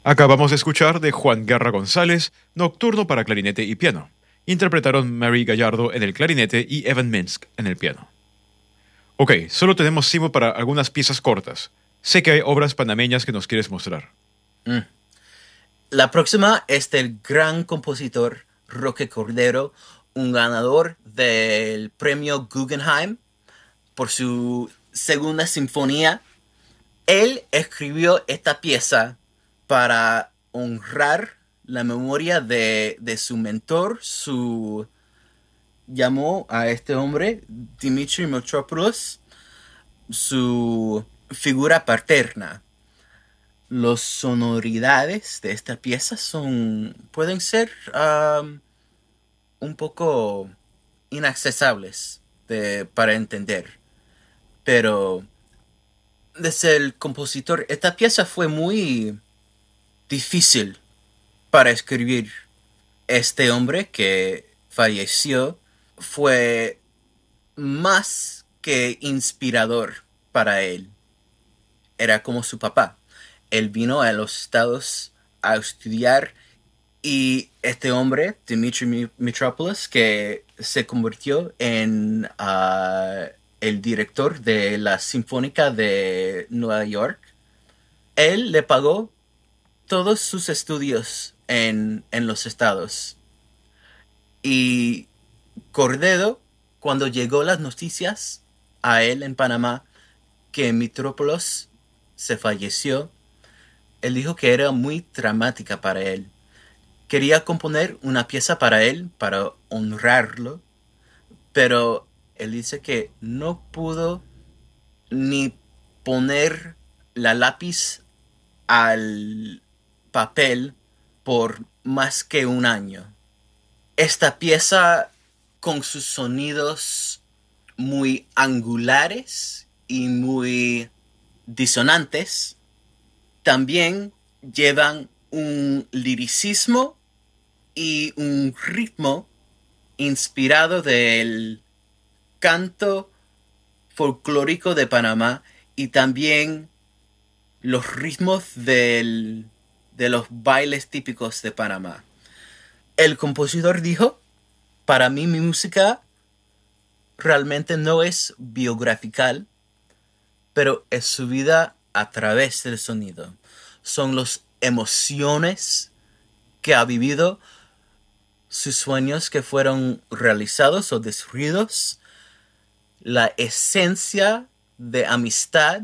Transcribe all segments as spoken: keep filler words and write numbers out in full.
Acabamos de escuchar de Juan Guerra González, Nocturno para clarinete y piano. Interpretaron Mary Gallardo en el clarinete y Evan Minsk en el piano. Ok, solo tenemos tiempo para algunas piezas cortas. Sé que hay obras panameñas que nos quieres mostrar. Mm. La próxima es del gran compositor Roque Cordero, un ganador del premio Guggenheim por su segunda sinfonía. Él escribió esta pieza para honrar la memoria de, de su mentor. Su llamó a este hombre Dimitri Mitropoulos su figura paterna. Las sonoridades de esta pieza son pueden ser um, un poco inaccesibles de, para entender, pero desde el compositor, esta pieza fue muy difícil para escribir. Este hombre que falleció fue más que inspirador para él. Era como su papá. Él vino a los Estados a estudiar y este hombre, Dimitri Mitropoulos, que se convirtió en uh, el director de la Sinfónica de Nueva York, él le pagó todos sus estudios en, en los Estados. Y Cordero, cuando llegó las noticias a él en Panamá que Mitropoulos se falleció, él dijo que era muy dramática para él. Quería componer una pieza para él, para honrarlo, pero él dice que no pudo ni poner la lápiz al papel por más que un año. Esta pieza, con sus sonidos muy angulares y muy disonantes, también llevan un liricismo y un ritmo inspirado del canto folclórico de Panamá y también los ritmos del, de los bailes típicos de Panamá. El compositor dijo, para mí mi música realmente no es biográfica, pero es su vida a través del sonido. Son las emociones que ha vivido, sus sueños que fueron realizados o destruidos, la esencia de amistad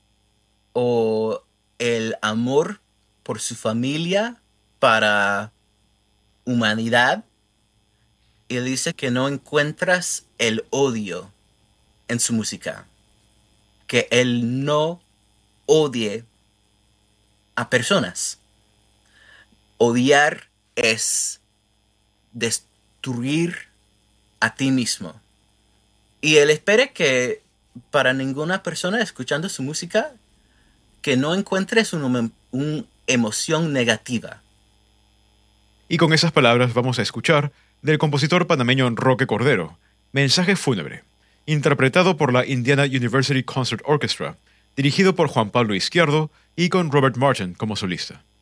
o el amor por su familia, para humanidad. Y él dice que no encuentras el odio en su música, que él no odie a personas. Odiar es destruir a ti mismo. Y él espera que para ninguna persona escuchando su música que no encuentres una un emoción negativa. Y con esas palabras vamos a escuchar del compositor panameño Roque Cordero, Mensaje Fúnebre, interpretado por la Indiana University Concert Orchestra, dirigido por Juan Pablo Izquierdo y con Robert Martin como solista.